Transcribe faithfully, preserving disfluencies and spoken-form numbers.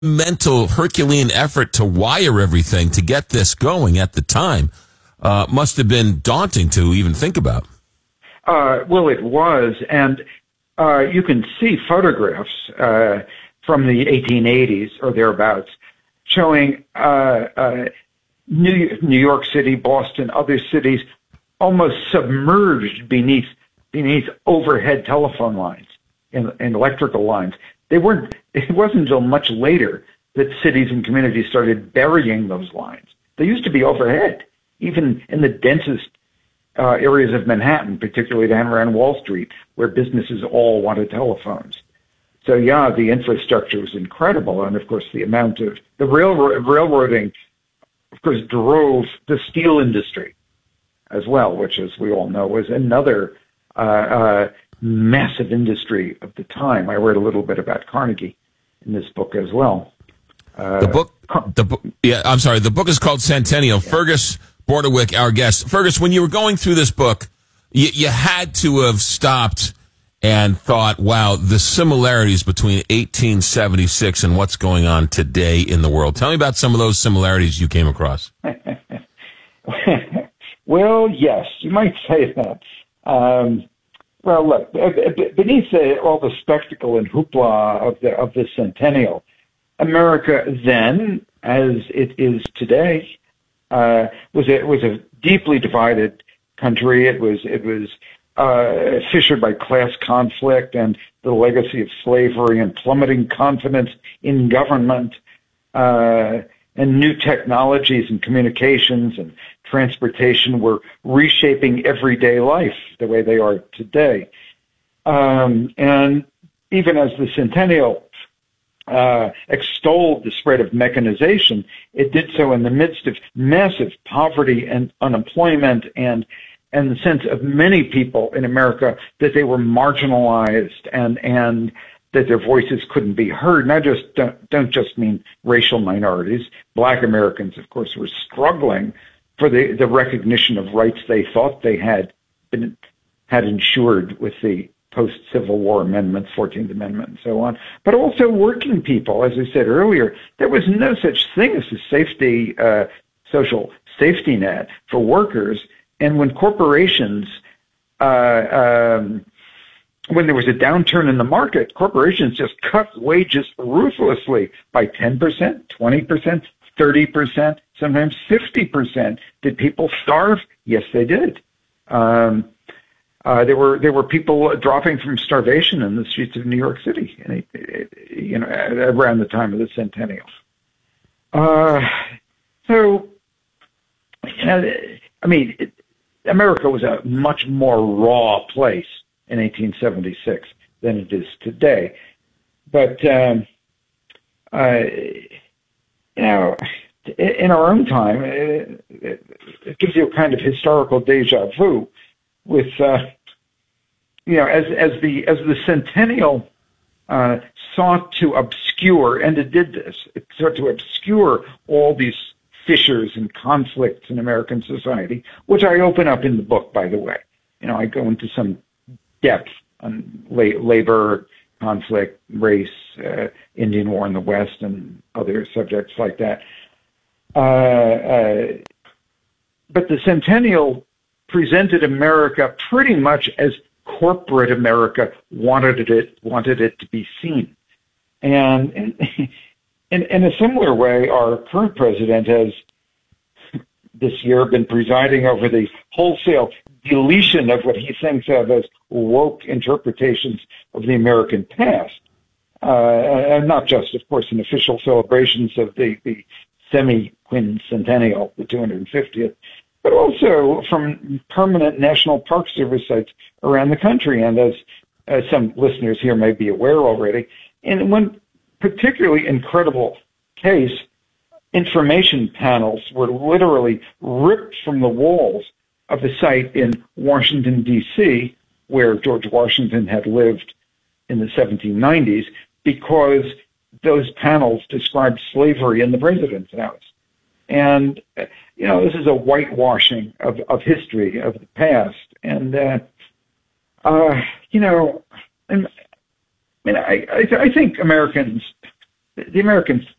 mental Herculean effort to wire everything to get this going at the time uh, must have been daunting to even think about. Uh, well, it was, and uh, you can see photographs uh, from the eighteen eighties or thereabouts showing uh, uh, New, New York City, Boston, other cities almost submerged beneath beneath overhead telephone lines and, and electrical lines. They weren't. It wasn't until much later that cities and communities started burying those lines. They used to be overhead, even in the densest uh, areas of Manhattan, particularly down around Wall Street, where businesses all wanted telephones. So yeah, the infrastructure was incredible, and of course the amount of the railroad railroading, of course, drove the steel industry as well, which, as we all know, was another uh, uh, massive industry of the time. I read a little bit about Carnegie in this book as well. Uh, the book, the book, yeah, I'm sorry. The book is called Centennial. Yeah. Fergus Bordewick, our guest. Fergus, when you were going through this book, you, you had to have stopped and thought, wow, the similarities between eighteen seventy-six and what's going on today in the world. Tell me about some of those similarities you came across. Well, yes, you might say that. Um, well, look, beneath the, all the spectacle and hoopla of the of the centennial, America then, as it is today, uh, was a, was a deeply divided country. It was it was uh, fissured by class conflict and the legacy of slavery and plummeting confidence in government, uh, and new technologies and communications and transportation were reshaping everyday life the way they are today. Um, and even as the centennial uh, extolled the spread of mechanization, it did so in the midst of massive poverty and unemployment and and the sense of many people in America that they were marginalized and and that their voices couldn't be heard. And I just don't, don't just mean racial minorities. Black Americans, of course, were struggling for the, the recognition of rights they thought they had been had ensured with the post-Civil War amendments, fourteenth Amendment, and so on. But also working people, as I said earlier, there was no such thing as a safety, uh, social safety net for workers. And when corporations, uh, um, when there was a downturn in the market, corporations just cut wages ruthlessly by ten percent, twenty percent, thirty percent, sometimes fifty percent. Did people starve? Yes, they did. Um, uh, there were there were people dropping from starvation in the streets of New York City, you know, around the time of the centennial. Uh, so, you know, I mean, it, America was a much more raw place in eighteen seventy-six than it is today. But, um, uh, you know, in our own time, it, it gives you a kind of historical deja vu with, uh, you know, as, as the, as the centennial uh, sought to obscure, and it did this, it sought to obscure all these fissures and conflicts in American society, which I open up in the book, by the way. You know, I go into some depth on la- labor, conflict, race, uh, Indian War in the West, and other subjects like that. Uh, uh, but the centennial presented America pretty much as corporate America wanted it wanted it to be seen, and in, in, in a similar way, our current president has this year been presiding over the wholesale deletion of what he thinks of as woke interpretations of the American past, uh, and not just, of course, in official celebrations of the, the semi-quincentennial, the two hundred fiftieth, but also from permanent National Park Service sites around the country. And as, as some listeners here may be aware already, in one particularly incredible case, information panels were literally ripped from the walls of a site in Washington, D C, where George Washington had lived in the seventeen nineties, because those panels described slavery in the president's house. And, you know, this is a whitewashing of, of history, of the past. And, uh, uh, you know, and, I mean, I, I, I think Americans the Americans